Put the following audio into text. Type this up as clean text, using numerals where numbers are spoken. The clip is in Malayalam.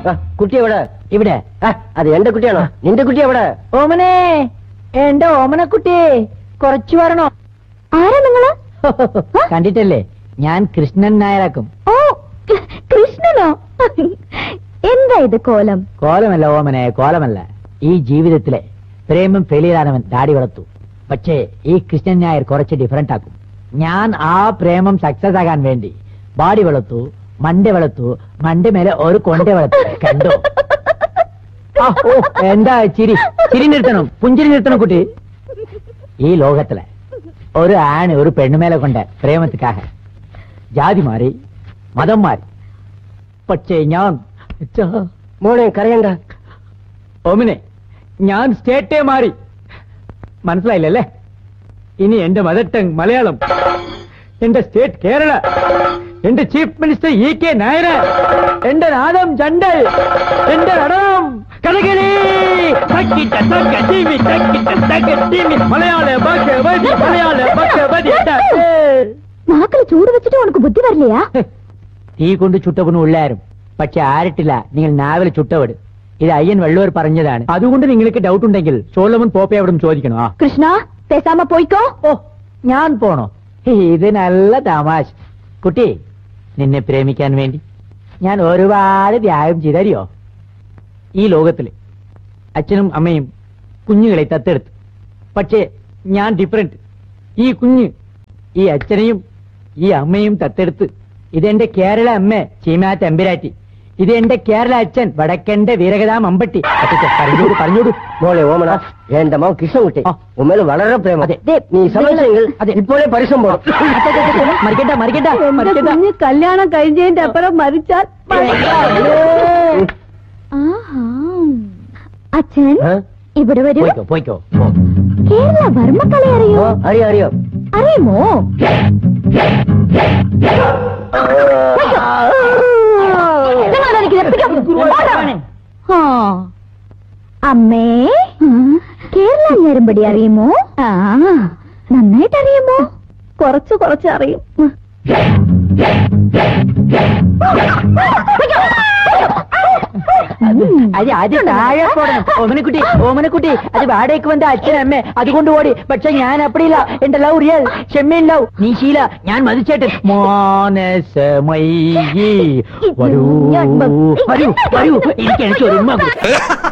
കുട്ടി എവിടെ? ഇവിടെ. അത് എന്റെ കുട്ടിയാണോ? നിന്റെ കുട്ടി എവിടെ? ഓമനെ, എന്റെ ഓമനക്കുട്ടി കുറച്ചു വരണോ? ആരാ നിങ്ങള്? കണ്ടിട്ടല്ലേ, ഞാൻ കൃഷ്ണൻ നായരാക്കും. ഓ, കൃഷ്ണനോ? എന്താ ഇത് കോലം? കോലമല്ല ഓമനെ, കോലമല്ല. ഈ ജീവിതത്തിലെ പ്രേമം ഫെയിലിയറാനവൻ ദാടി വളർത്തു. പക്ഷേ ഈ കൃഷ്ണൻ നായർ കുറച്ച് ഡിഫറന്റ് ആക്കും. ഞാൻ ആ പ്രേമം സക്സസ് ആകാൻ വേണ്ടി ബാഡി വളർത്തു, മണ്ട വളർത്തു, മണ്ട മേലെ ഒരു കൊണ്ട വളർത്തു. കണ്ടോ? ഓ, എന്താ ചിരി? ചിരി നിർത്തണം, പുഞ്ചിരി നിർത്തണം കുട്ടി. ഈ ലോകത്തിലെ ഒരു ആണ് ഒരു പെണ്ണുമേലെ കൊണ്ട് പ്രേമത്തിക്കാக ജാതി മാറി, മതം മാറി. പക്ഷേ ഞാൻ മോനെ കരയണ്ട. ഓമിനെ, ഞാൻ സ്റ്റേറ്റേ മാറി. മനസ്സിലായില്ലല്ലേ? ഇനി എന്റെ മദർ ടങ് മലയാളം, എന്റെ സ്റ്റേറ്റ് കേരള, എന്റെ ചീഫ് മിനിസ്റ്റർ EK നായർ, എന്റെ നാദം ചണ്ടൽ, എന്റെ നടനം കഥകളി. മലയാള ഭഗവതി, മലയാള ഭഗവതി. നാക്കില് ചൂട് വെച്ചിട്ട് ഉനക്ക് ബുദ്ധി വരില്ലയാ? തീ കൊണ്ട് ചുട്ടവനും ഉള്ളാരും, പക്ഷെ ആരിട്ടില്ല നിങ്ങൾ നാവിൽ ചുട്ടവട്. ഇത് അയ്യൻ വെള്ളൂർ പറഞ്ഞതാണ്. അതുകൊണ്ട് നിങ്ങൾക്ക് ഡൗട്ട് ഉണ്ടെങ്കിൽ സോളമൻ പോപ്പെ അവിടെ ചോദിക്കണോ? കൃഷ്ണ, പേസാമ പോയിക്കോ. ഓ, ഞാൻ പോണോ? ഇത് നല്ല തമാശ. കുട്ടി, നിന്നെ പ്രേമിക്കാൻ വേണ്ടി ഞാൻ ഒരുപാട് ത്യാഗം ചെയ്തറിയോ? ഈ ലോകത്തില് അച്ഛനും അമ്മയും കുഞ്ഞുങ്ങളെ തത്തെടുത്തു. പക്ഷേ ഞാൻ ഡിഫറന്റ്. ഈ കുഞ്ഞ് ഈ അച്ഛനെയും ഈ അമ്മയും തത്തെടുത്ത്. ഇതെന്റെ കേരള അമ്മ ചീമാ തമ്പുരാട്ടി, ഇത് എന്റെ കേരള അച്ഛൻ വടക്കന്റെ വീരകഥാ മമ്പട്ടി. പറഞ്ഞോട് പറഞ്ഞോട്. മോളെ ഓമന, എന്റെ മോൻ കൃഷ്ണൻകുട്ടി ഉമ്മേല് വളരെ പ്രേമം. നീ സമ്മതിച്ചെങ്കിൽ ഇപ്പോഴേ പരിശ്രമം പോണം. മറിക്കണ്ട മറിക്കണ്ട മറിക്കണ്ട. കല്യാണം കഴിഞ്ഞതിന്റെ അപ്പുറം മരിച്ചാൽ അച്ഛൻ ഇവിടെ വരൂ. പോയിക്കോ പോയിക്കോ. കേരള വർമ്മക്കളി അറിയോ? അറിയോ അറിയോ. അറിയുമോ? അമ്മേ, കേരള ഞരമ്പടി അറിയുമോ? നന്നായിട്ട് അറിയുമോ? കുറച്ച് കുറച്ച് അറിയും. അത് താഴെ പോടണം. ഓമനക്കുട്ടി ഓമനക്കുട്ടി, അത് വാടകയ്ക്ക് വന്ന അച്ഛനമ്മേ, അതുകൊണ്ട് ഓടി. പക്ഷെ ഞാൻ അപ്പടിയില്ല. എന്റെ ലവ് റിയൽ, ഷെമ്മീൻ ലവ്. നീ ശീല, ഞാൻ മതിച്ചേട്ടൻ. മോനസമയി വരൂ വരൂ വരൂ, എനിക്ക് ഒരു ഉമ്മ.